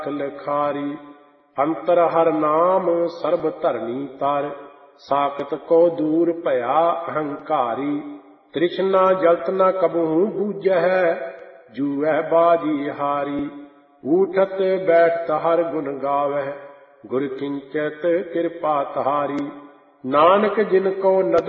ਲਖਾਰੀ। ਅੰਤਰ ਹਰ ਨਾਮ ਸਰਬ ਧਰਨੀ ਤਰ, ਸਾਕਤ ਕੋ ਦੂਰ ਭਇਆ ਅਹੰਕਾਰੀ। ਤ੍ਰਿਸ਼ਨਾ ਜਲਤ ਨ ਕਬਹੂ ਬੂਝੈ, ਜੂਐ ਬਾਜੀ ਹਾਰੀ। ਊਠਤ ਬੈਠਤ ਹਰ ਗੁਣ ਗਾਵੈ, ਗੁਰ ਕਿੰਚਤ ਕਿਰਪਾ ਤਹਾਰੀ। ਨਾਨਕ ਜਿਨ ਕੋ ਨਦਰ